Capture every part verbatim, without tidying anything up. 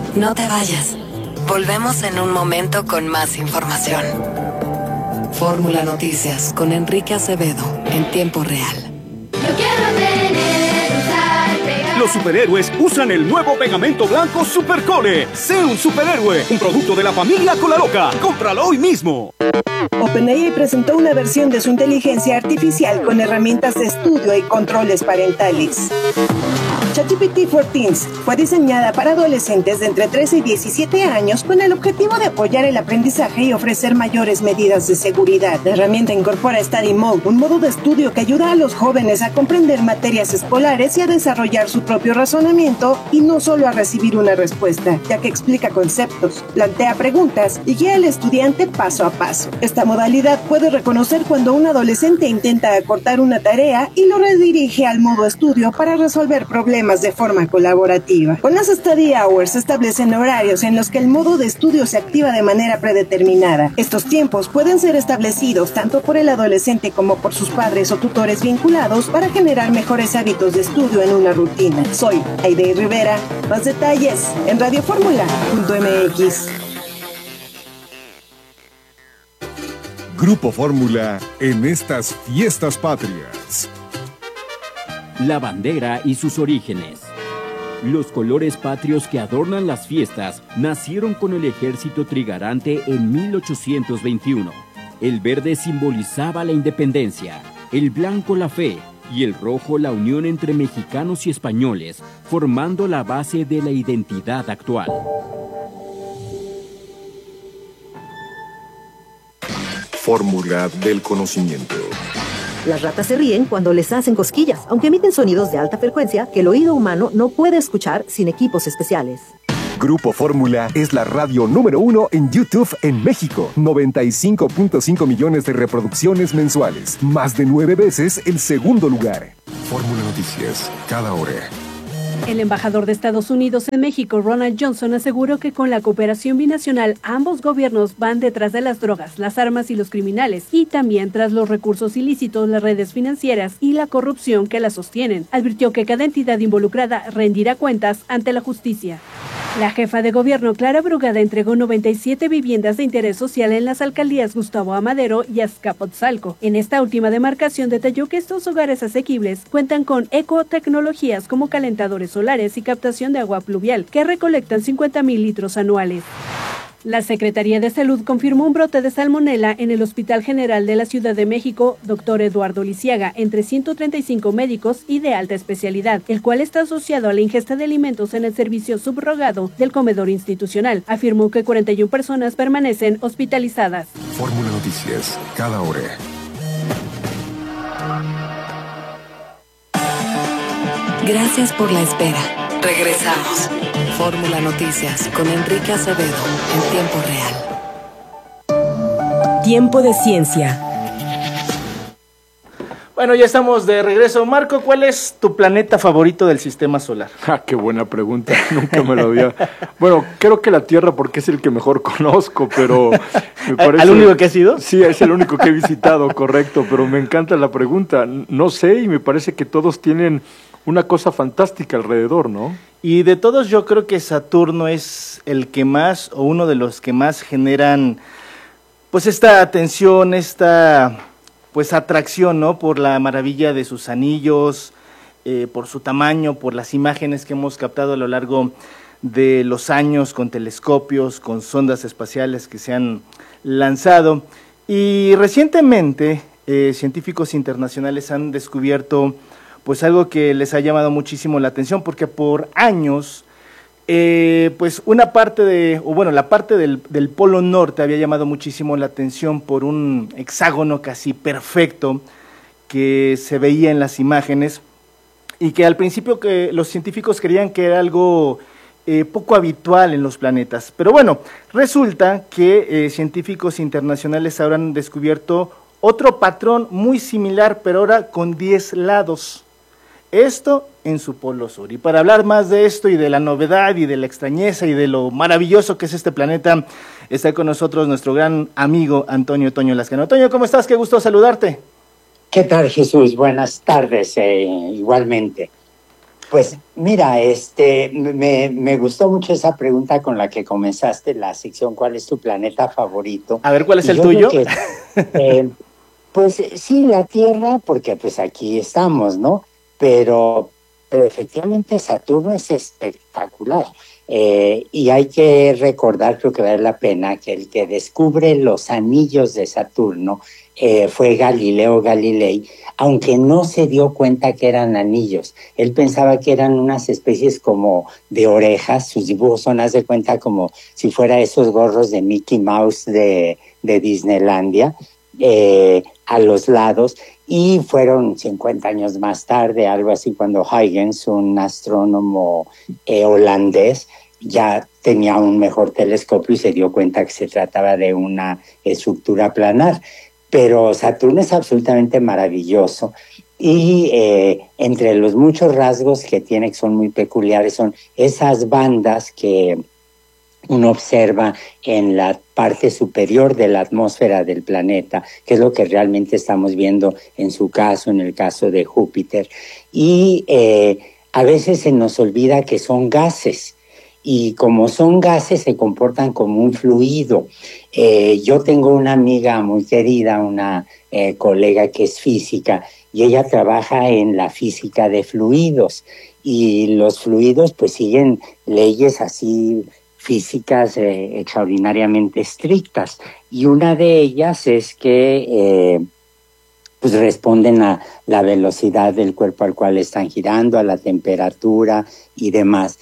No te vayas. Volvemos en un momento con más información. Fórmula Noticias con Enrique Acevedo en tiempo real. Yo quiero tener, usar, pegar. Los superhéroes usan el nuevo pegamento blanco Supercole. Sé un superhéroe, un producto de la familia Colaloca. Cómpralo hoy mismo. OpenAI presentó una versión de su inteligencia artificial con herramientas de estudio y controles parentales. ChatGPT for Teens fue diseñada para adolescentes de entre trece y diecisiete años con el objetivo de apoyar el aprendizaje y ofrecer mayores medidas de seguridad. La herramienta incorpora Study Mode, un modo de estudio que ayuda a los jóvenes a comprender materias escolares y a desarrollar su propio razonamiento y no solo a recibir una respuesta, ya que explica conceptos, plantea preguntas y guía al estudiante paso a paso. Esta modalidad puede reconocer cuando un adolescente intenta acortar una tarea y lo redirige al modo estudio para resolver problemas de forma colaborativa. Con las Study Hours se establecen horarios en los que el modo de estudio se activa de manera predeterminada. Estos tiempos pueden ser establecidos tanto por el adolescente como por sus padres o tutores vinculados para generar mejores hábitos de estudio en una rutina. Soy Aide Rivera. Más detalles en radioformula punto m x. Grupo Fórmula en estas fiestas patrias. La bandera y sus orígenes. Los colores patrios que adornan las fiestas nacieron con el ejército trigarante en mil ochocientos veintiuno. El verde simbolizaba la independencia, el blanco la fe y el rojo la unión entre mexicanos y españoles, formando la base de la identidad actual. Fórmula del conocimiento. Las ratas se ríen cuando les hacen cosquillas, aunque emiten sonidos de alta frecuencia que el oído humano no puede escuchar sin equipos especiales. Grupo Fórmula es la radio número uno en YouTube en México. noventa y cinco punto cinco millones de reproducciones mensuales. Más de nueve veces el segundo lugar. Fórmula Noticias, cada hora. El embajador de Estados Unidos en México, Ronald Johnson, aseguró que con la cooperación binacional ambos gobiernos van detrás de las drogas, las armas y los criminales, y también tras los recursos ilícitos, las redes financieras y la corrupción que las sostienen. Advirtió que cada entidad involucrada rendirá cuentas ante la justicia. La jefa de gobierno, Clara Brugada, entregó noventa y siete viviendas de interés social en las alcaldías Gustavo Amadero y Azcapotzalco. En esta última demarcación detalló que estos hogares asequibles cuentan con ecotecnologías como calentadores solares y captación de agua pluvial, que recolectan cincuenta mil litros anuales. La Secretaría de Salud confirmó un brote de salmonela en el Hospital General de la Ciudad de México, doctor Eduardo Lisiaga, entre ciento treinta y cinco médicos y de alta especialidad, el cual está asociado a la ingesta de alimentos en el servicio subrogado del comedor institucional. Afirmó que cuarenta y una personas permanecen hospitalizadas. Fórmula Noticias, cada hora. Gracias por la espera. Regresamos. Fórmula Noticias con Enrique Acevedo en tiempo real. Tiempo de ciencia. Bueno, ya estamos de regreso. Marco, ¿cuál es tu planeta favorito del sistema solar? Ah, qué buena pregunta, nunca me lo había... Bueno, creo que la Tierra porque es el que mejor conozco, pero me parece... ¿Al único que has ido? Sí, es el único que he visitado, correcto, pero me encanta la pregunta. No sé, y me parece que todos tienen una cosa fantástica alrededor, ¿no? Y de todos yo creo que Saturno es el que más, o uno de los que más generan, pues esta atención, esta... pues atracción, ¿no? Por la maravilla de sus anillos, eh, por su tamaño, por las imágenes que hemos captado a lo largo de los años con telescopios, con sondas espaciales que se han lanzado. Y recientemente eh, científicos internacionales han descubierto pues algo que les ha llamado muchísimo la atención, porque por años Eh, pues una parte de, o bueno, la parte del, del Polo Norte había llamado muchísimo la atención por un hexágono casi perfecto que se veía en las imágenes y que al principio que los científicos creían que era algo eh, poco habitual en los planetas. Pero bueno, resulta que eh, científicos internacionales habrán descubierto otro patrón muy similar, pero ahora con diez lados. Esto en su polo sur. Y para hablar más de esto y de la novedad y de la extrañeza y de lo maravilloso que es este planeta, está con nosotros nuestro gran amigo Antonio Toño Lascano. Antonio, ¿cómo estás? Qué gusto saludarte. ¿Qué tal, Jesús? Buenas tardes, eh, igualmente. Pues mira, este, me, me gustó mucho esa pregunta con la que comenzaste la sección, ¿cuál es tu planeta favorito? A ver, ¿cuál es y el yo tuyo? creo que, eh, pues sí, la Tierra, porque pues aquí estamos, ¿no? Pero, pero efectivamente Saturno es espectacular. Eh, y hay que recordar, creo que vale la pena, que el que descubre los anillos de Saturno eh, fue Galileo Galilei, aunque no se dio cuenta que eran anillos. Él pensaba que eran unas especies como de orejas, sus dibujos son, haz de cuenta, como si fuera esos gorros de Mickey Mouse de, de Disneylandia, eh, a los lados, y fueron cincuenta años más tarde, algo así, cuando Huygens, un astrónomo eh, holandés, ya tenía un mejor telescopio y se dio cuenta que se trataba de una estructura planar. Pero Saturno es absolutamente maravilloso y eh, entre los muchos rasgos que tiene, que son muy peculiares, son esas bandas que uno observa en la parte superior de la atmósfera del planeta, que es lo que realmente estamos viendo en su caso, en el caso de Júpiter. Y eh, a veces se nos olvida que son gases. Y como son gases, se comportan como un fluido. Eh, yo tengo una amiga muy querida, una eh, colega que es física, y ella trabaja en la física de fluidos. Y los fluidos pues siguen leyes así físicas eh, extraordinariamente estrictas. Y una de ellas es que eh, pues responden a la velocidad del cuerpo al cual están girando, a la temperatura y demás.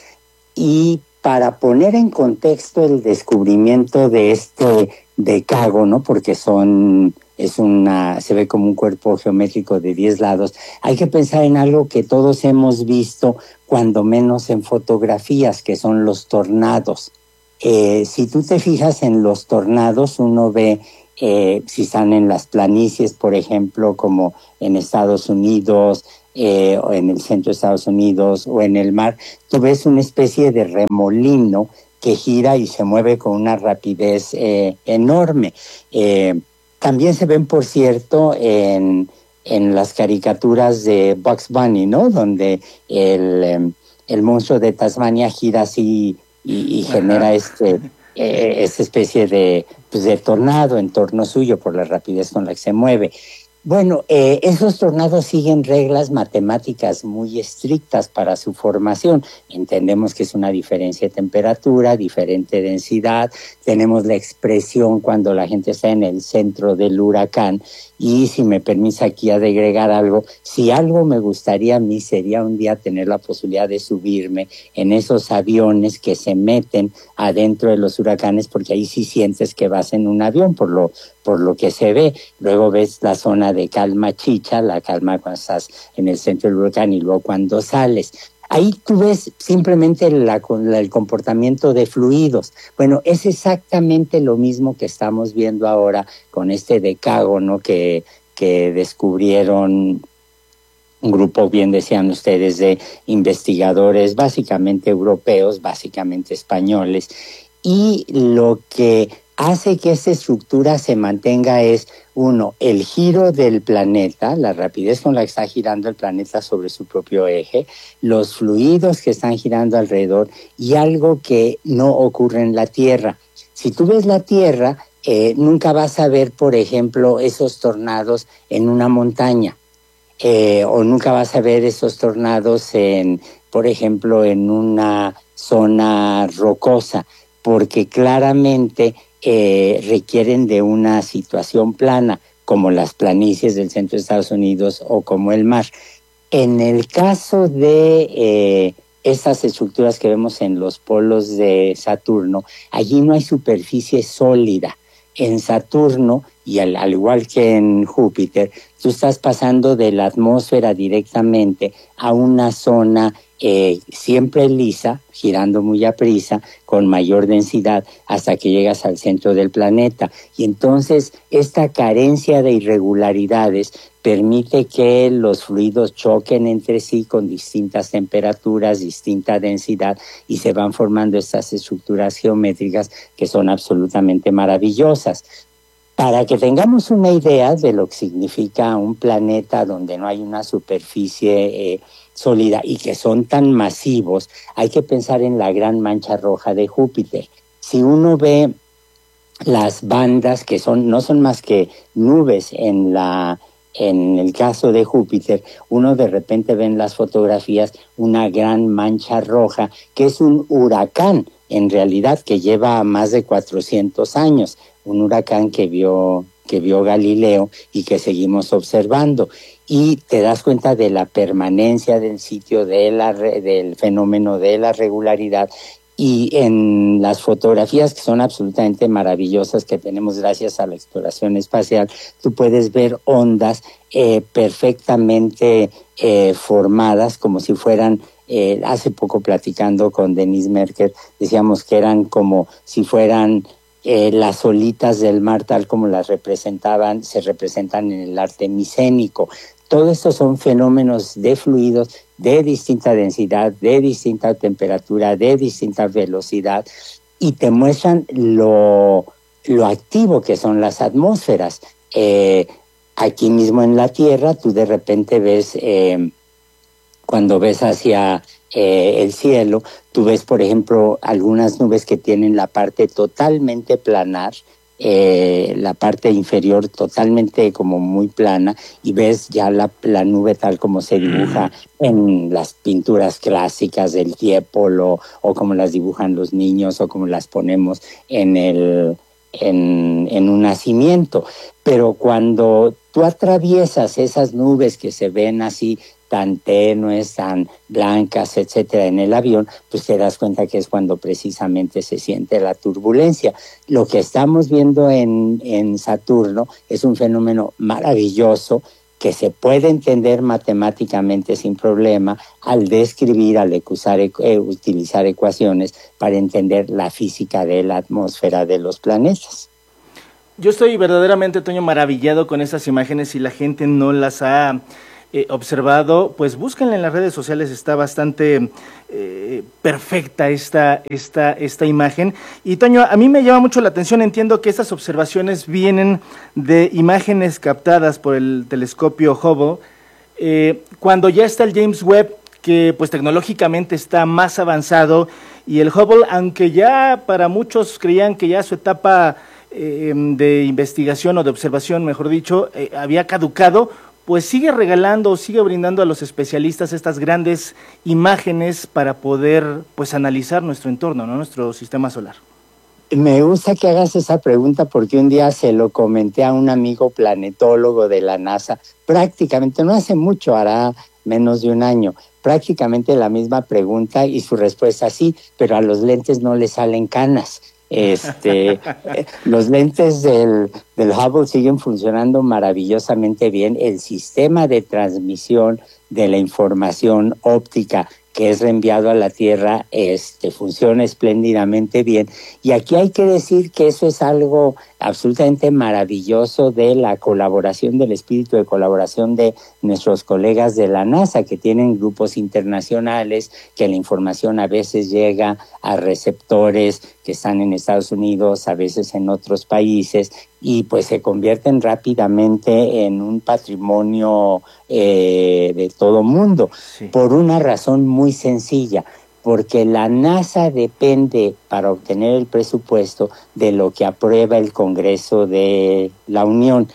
Y para poner en contexto el descubrimiento de este decágono, porque son, es una, se ve como un cuerpo geométrico de diez lados, hay que pensar en algo que todos hemos visto, cuando menos en fotografías, que son los tornados. Eh, si tú te fijas en los tornados, uno ve, eh, si están en las planicies, por ejemplo, como en Estados Unidos, Eh, o en el centro de Estados Unidos o en el mar, tú ves una especie de remolino que gira y se mueve con una rapidez eh, enorme. Eh, también se ven, por cierto, en, en las caricaturas de Bugs Bunny, ¿no? Donde el, el monstruo de Tasmania gira así y, y genera este, eh, esta especie de, pues, de tornado en torno suyo por la rapidez con la que se mueve. Bueno, eh, esos tornados siguen reglas matemáticas muy estrictas para su formación. Entendemos que es una diferencia de temperatura, diferente densidad. Tenemos la expresión cuando la gente está en el centro del huracán. Y si me permite aquí agregar algo, si algo me gustaría a mí sería un día tener la posibilidad de subirme en esos aviones que se meten adentro de los huracanes, porque ahí sí sientes que vas en un avión por lo, por lo que se ve. Luego ves la zona de calma chicha, la calma cuando estás en el centro del huracán y luego cuando sales. Ahí tú ves simplemente la, la, el comportamiento de fluidos. Bueno, es exactamente lo mismo que estamos viendo ahora con este decágono que, que descubrieron un grupo, bien decían ustedes, de investigadores básicamente europeos, básicamente españoles. Y lo que hace que esta estructura se mantenga es, uno, el giro del planeta, la rapidez con la que está girando el planeta sobre su propio eje, los fluidos que están girando alrededor y algo que no ocurre en la Tierra. Si tú ves la Tierra, eh, nunca vas a ver, por ejemplo, esos tornados en una montaña, eh, o nunca vas a ver esos tornados, en, por ejemplo, en una zona rocosa, porque claramente Eh, requieren de una situación plana, como las planicies del centro de Estados Unidos o como el mar. En el caso de eh, estas estructuras que vemos en los polos de Saturno, allí no hay superficie sólida. En Saturno, y al, al igual que en Júpiter, tú estás pasando de la atmósfera directamente a una zona eh, siempre lisa, girando muy aprisa, con mayor densidad, hasta que llegas al centro del planeta. Y entonces esta carencia de irregularidades permite que los fluidos choquen entre sí con distintas temperaturas, distinta densidad, y se van formando estas estructuras geométricas que son absolutamente maravillosas. Para que tengamos una idea de lo que significa un planeta donde no hay una superficie eh, sólida y que son tan masivos, hay que pensar en la gran mancha roja de Júpiter. Si uno ve las bandas que son no son más que nubes en la en el caso de Júpiter, uno de repente ve en las fotografías una gran mancha roja que es un huracán, en realidad, que lleva más de cuatrocientos años, un huracán que vio que vio Galileo y que seguimos observando, y te das cuenta de la permanencia del sitio, de la del fenómeno de la regularidad. Y en las fotografías, que son absolutamente maravillosas, que tenemos gracias a la exploración espacial, tú puedes ver ondas eh, perfectamente eh, formadas, como si fueran, eh, hace poco platicando con Denise Merker, decíamos que eran como si fueran eh, las olitas del mar, tal como las representaban, se representan en el arte micénico. Todo esto son fenómenos de fluidos de distinta densidad, de distinta temperatura, de distinta velocidad, y te muestran lo, lo activo que son las atmósferas. Eh, aquí mismo en la Tierra, tú de repente ves, eh, cuando ves hacia eh, el cielo, tú ves, por ejemplo, algunas nubes que tienen la parte totalmente planar, Eh, la parte inferior totalmente como muy plana, y ves ya la, la nube tal como se dibuja en las pinturas clásicas del Tiepolo, o como las dibujan los niños, o como las ponemos en el en, en un nacimiento. Pero cuando tú atraviesas esas nubes que se ven así tan tenues, tan blancas, etcétera, en el avión, pues te das cuenta que es cuando precisamente se siente la turbulencia. Lo que estamos viendo en, en Saturno es un fenómeno maravilloso que se puede entender matemáticamente sin problema al describir, al usar, eh, utilizar ecuaciones para entender la física de la atmósfera de los planetas. Yo estoy verdaderamente, Toño, maravillado con estas imágenes. Si la gente no las ha Eh, observado, pues búsquenla en las redes sociales, está bastante eh, perfecta esta, esta, esta imagen. Y Toño, a mí me llama mucho la atención, entiendo que estas observaciones vienen de imágenes captadas por el telescopio Hubble, eh, cuando ya está el James Webb, que pues tecnológicamente está más avanzado, y el Hubble, aunque ya para muchos creían que ya su etapa eh, de investigación o de observación, mejor dicho, eh, había caducado, pues sigue regalando, sigue brindando a los especialistas estas grandes imágenes para poder pues analizar nuestro entorno, ¿no? Nuestro sistema solar. Me gusta que hagas esa pregunta porque un día se lo comenté a un amigo planetólogo de la NASA, prácticamente, no hace mucho, hará menos de un año, prácticamente la misma pregunta, y su respuesta sí, pero a los lentes no le salen canas. Este, los lentes del, del Hubble siguen funcionando maravillosamente bien. El sistema de transmisión de la información óptica que es reenviado a la Tierra este, funciona espléndidamente bien. Y aquí hay que decir que eso es algo absolutamente maravilloso de la colaboración, del espíritu de colaboración de nuestros colegas de la NASA, que tienen grupos internacionales, que la información a veces llega a receptores que están en Estados Unidos, a veces en otros países, y pues se convierten rápidamente en un patrimonio eh, de todo mundo, sí. Por una razón muy sencilla, porque la NASA depende para obtener el presupuesto de lo que aprueba el Congreso de la Unión,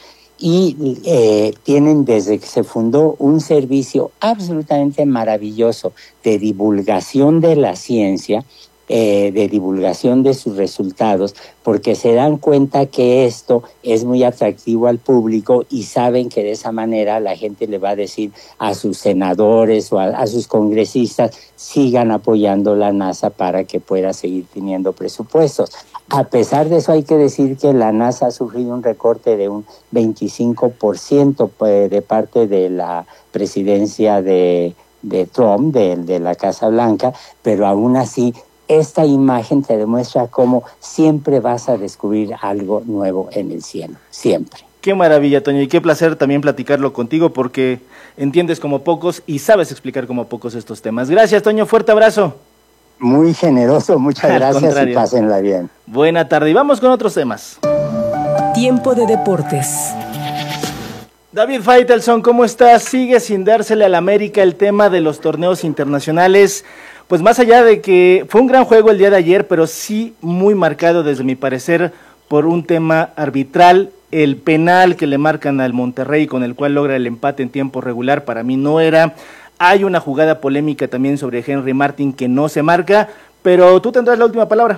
y eh, tienen desde que se fundó un servicio absolutamente maravilloso de divulgación de la ciencia, Eh, de divulgación de sus resultados, porque se dan cuenta que esto es muy atractivo al público y saben que de esa manera la gente le va a decir a sus senadores o a, a sus congresistas, sigan apoyando la NASA para que pueda seguir teniendo presupuestos. A pesar de eso, hay que decir que la NASA ha sufrido un recorte de un veinticinco por ciento de parte de la presidencia de, de Trump, de, de la Casa Blanca, pero aún así esta imagen te demuestra cómo siempre vas a descubrir algo nuevo en el cielo, siempre. Qué maravilla, Toño, y qué placer también platicarlo contigo, porque entiendes como pocos y sabes explicar como pocos estos temas. Gracias, Toño, fuerte abrazo. Muy generoso, muchas gracias y pásenla bien. Buena tarde, y vamos con otros temas. Tiempo de deportes. David Faitelson, ¿cómo estás? Sigue sin dársele al América el tema de los torneos internacionales. Pues más allá de que fue un gran juego el día de ayer, pero sí muy marcado desde mi parecer por un tema arbitral. El penal que le marcan al Monterrey con el cual logra el empate en tiempo regular para mí no era. Hay una jugada polémica también sobre Henry Martin que no se marca, pero tú tendrás la última palabra.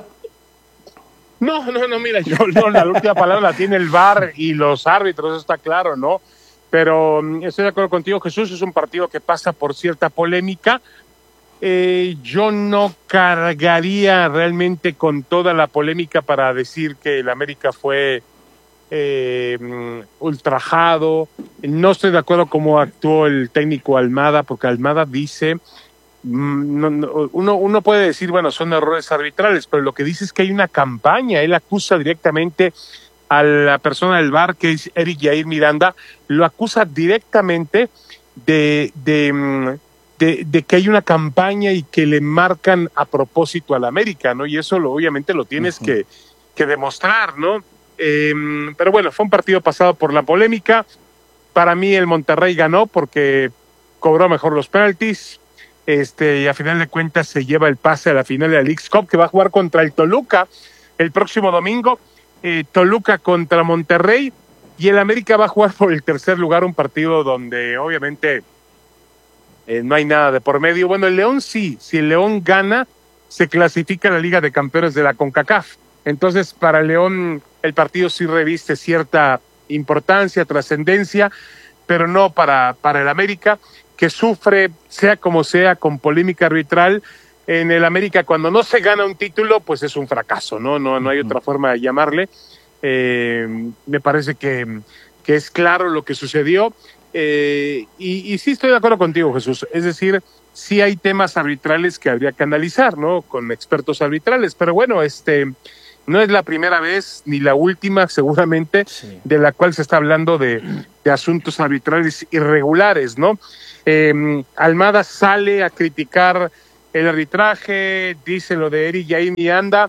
No, no, no, mira, yo no, la última palabra la tiene el V A R y los árbitros, eso está claro, ¿no? Pero um, estoy de acuerdo contigo, Jesús, es un partido que pasa por cierta polémica. Eh, yo no cargaría realmente con toda la polémica para decir que el América fue eh, ultrajado. No estoy de acuerdo cómo actuó el técnico Almada, porque Almada dice, no, no, uno, uno puede decir, bueno, son errores arbitrales, pero lo que dice es que hay una campaña. Él acusa directamente a la persona del V A R, que es Eric Yair Miranda, lo acusa directamente de, de, de, de que hay una campaña y que le marcan a propósito al América, ¿no? Y eso lo, obviamente lo tienes uh-huh. que, que demostrar, ¿no? Eh, pero bueno, fue un partido pasado por la polémica. Para mí el Monterrey ganó porque cobró mejor los penaltis, este, y a final de cuentas se lleva el pase a la final de la Leagues Cup, que va a jugar contra el Toluca el próximo domingo. Eh, Toluca contra Monterrey, y el América va a jugar por el tercer lugar, un partido donde obviamente eh, no hay nada de por medio. Bueno, el León sí, si el León gana, se clasifica a la Liga de Campeones de la CONCACAF. Entonces, para el León el partido sí reviste cierta importancia, trascendencia, pero no para, para el América, que sufre, sea como sea, con polémica arbitral. En el América, cuando no se gana un título, pues es un fracaso, ¿no? No, no hay otra forma de llamarle. Eh, me parece que, que es claro lo que sucedió. Eh, y, y sí estoy de acuerdo contigo, Jesús. Es decir, sí hay temas arbitrales que habría que analizar, ¿no? Con expertos arbitrales. Pero bueno, este no es la primera vez ni la última, seguramente, sí, de la cual se está hablando de, de asuntos arbitrales irregulares, ¿no? Eh, Almada sale a criticar el arbitraje, dice lo de Eric Yair Miranda,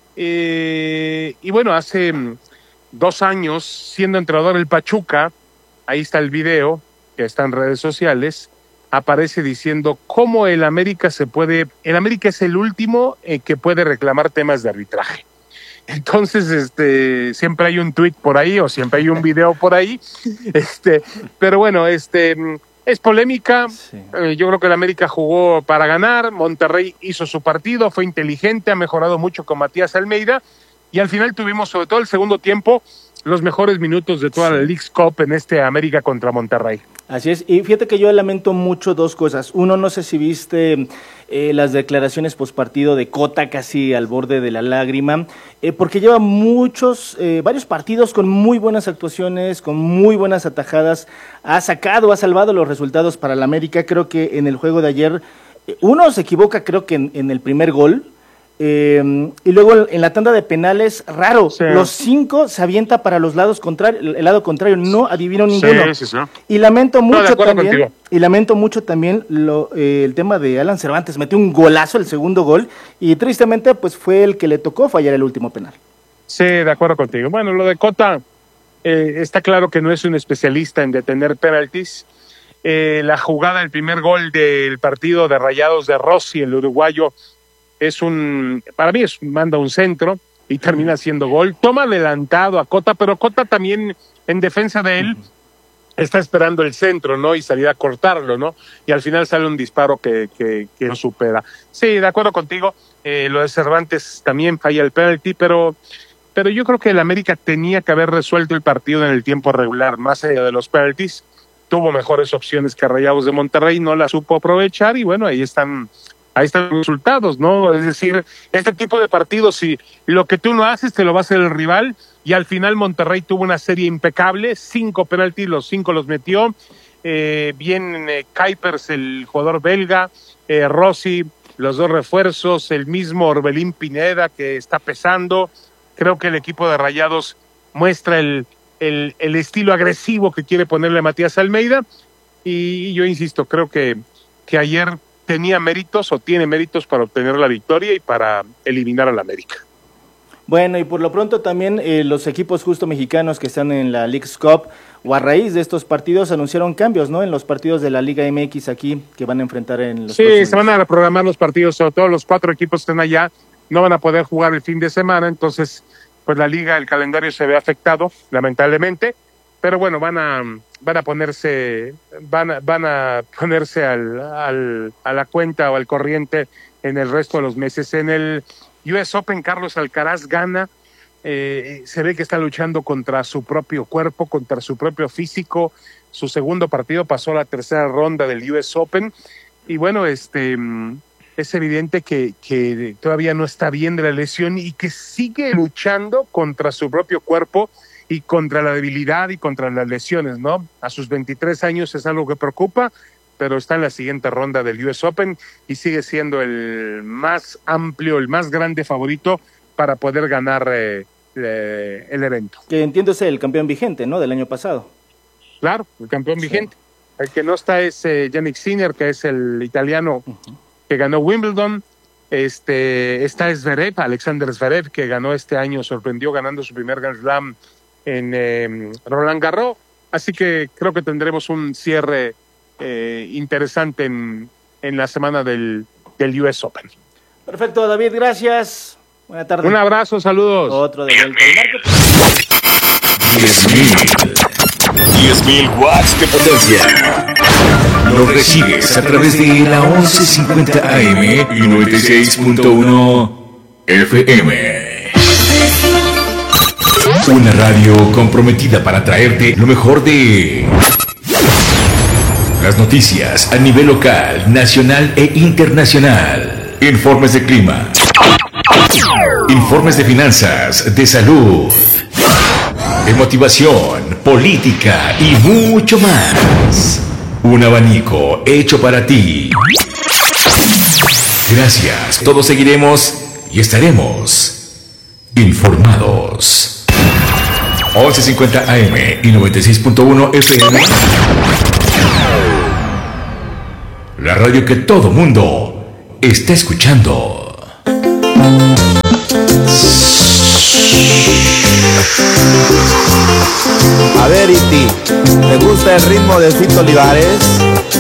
eh, y bueno, hace dos años, siendo entrenador del Pachuca, ahí está el video, que está en redes sociales, aparece diciendo cómo el América se puede, el América es el último eh, que puede reclamar temas de arbitraje. Entonces, este, siempre hay un tuit por ahí, o siempre hay un video por ahí, este, pero bueno, este... es polémica, sí. eh, yo creo que el América jugó para ganar, Monterrey hizo su partido, fue inteligente, ha mejorado mucho con Matías Almeida, y al final tuvimos, sobre todo el segundo tiempo, los mejores minutos de toda sí. la Leagues Cup en este América contra Monterrey. Así es, y fíjate que yo lamento mucho dos cosas. Uno, no sé si viste eh, las declaraciones postpartido de Cota casi al borde de la lágrima, eh, porque lleva muchos, eh, varios partidos con muy buenas actuaciones, con muy buenas atajadas, ha sacado, ha salvado los resultados para el América. Creo que en el juego de ayer, eh, uno se equivoca creo que en, en el primer gol, Eh, y luego en la tanda de penales, raro, sí. los cinco se avienta para los lados contrarios, el lado contrario, no adivino ninguno. Sí, sí, sí. Y lamento mucho no, también, contigo. y lamento mucho también lo, eh, el tema de Alan Cervantes, metió un golazo el segundo gol, y tristemente pues fue el que le tocó fallar el último penal. Sí, de acuerdo contigo. Bueno, lo de Cota, eh, está claro que no es un especialista en detener penaltis. Eh, la jugada, el primer gol del partido de Rayados de Rossi, el uruguayo, es un, para mí es, manda un centro y termina siendo gol. Toma adelantado a Cota, pero Cota también en defensa de él está esperando el centro, ¿no? Y salir a cortarlo, ¿no? Y al final sale un disparo que, que, que lo supera. Sí, de acuerdo contigo, eh, lo de Cervantes también falla el penalti, pero, pero yo creo que el América tenía que haber resuelto el partido en el tiempo regular, más allá de los penaltis. Tuvo mejores opciones que Rayados de Monterrey, no la supo aprovechar, y bueno, ahí están Ahí están los resultados, ¿no? Es decir, este tipo de partidos, si lo que tú no haces, te lo va a hacer el rival, y al final Monterrey tuvo una serie impecable, cinco penaltis, los cinco los metió, eh, bien eh, Kuipers, el jugador belga, eh, Rossi, los dos refuerzos, el mismo Orbelín Pineda, que está pesando. Creo que el equipo de Rayados muestra el, el, el estilo agresivo que quiere ponerle Matías Almeida, y yo insisto, creo que, que ayer tenía méritos o tiene méritos para obtener la victoria y para eliminar al América. Bueno, y por lo pronto también eh, los equipos justo mexicanos que están en la Leagues Cup o a raíz de estos partidos anunciaron cambios, ¿no? En los partidos de la Liga M X aquí que van a enfrentar en los Sí, próximos. se van a reprogramar los partidos, sobre todo los cuatro equipos que están allá, no van a poder jugar el fin de semana, entonces pues la liga, el calendario se ve afectado, lamentablemente, pero bueno, van a van a ponerse van a, van a ponerse al, al a la cuenta o al corriente en el resto de los meses. En el U S Open, Carlos Alcaraz gana, eh, se ve que está luchando contra su propio cuerpo, contra su propio físico. Su segundo partido pasó a la tercera ronda del U S Open y bueno, este es evidente que, que todavía no está bien de la lesión y que sigue luchando contra su propio cuerpo y contra la debilidad y contra las lesiones, ¿no? A sus veintitrés años es algo que preocupa, pero está en la siguiente ronda del U S Open y sigue siendo el más amplio, el más grande favorito para poder ganar eh, eh, el evento. Que entiendo es el campeón vigente, ¿no? Del año pasado. Claro, el campeón Sí. vigente. El que no está es eh, Jannik Sinner, que es el italiano uh-huh. que ganó Wimbledon. Este, está Zverev, Alexander Zverev, que ganó este año, sorprendió ganando su primer Grand Slam en eh, Roland Garros. Así que creo que tendremos un cierre eh, interesante en, en la semana del, del U S Open. Perfecto, David, gracias. Buena tarde. Un abrazo, saludos. Otro de vuelta. diez mil watts de potencia. Lo recibes a través de la once cincuenta A M y noventa y seis punto uno F M. Una radio comprometida para traerte lo mejor de las noticias a nivel local, nacional e internacional. Informes de clima, informes de finanzas, de salud, de motivación, política y mucho más. Un abanico hecho para ti. Gracias. Todos seguiremos y estaremos informados. once cincuenta A M y noventa y seis punto uno F M. La radio que todo mundo está escuchando. A ver, Iti, ¿te gusta el ritmo de Fito Olivares?